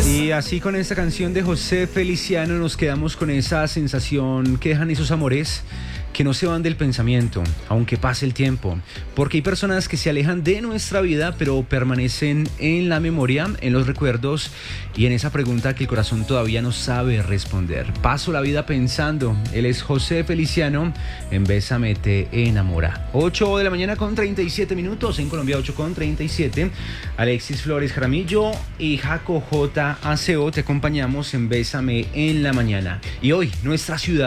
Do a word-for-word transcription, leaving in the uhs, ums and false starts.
Y así con esta canción de José Feliciano nos quedamos con esa sensación que dejan esos amores que no se van del pensamiento, aunque pase el tiempo, porque hay personas que se alejan de nuestra vida, pero permanecen en la memoria, en los recuerdos y en esa pregunta que el corazón todavía no sabe responder. Paso la vida pensando. Él es José Feliciano, en Bésame te enamora. ocho de la mañana con treinta y siete minutos, en Colombia ocho con treinta y siete. Alexis Flores Jaramillo y Jaco J A C O te acompañamos en Bésame en la mañana. Y hoy, nuestra ciudad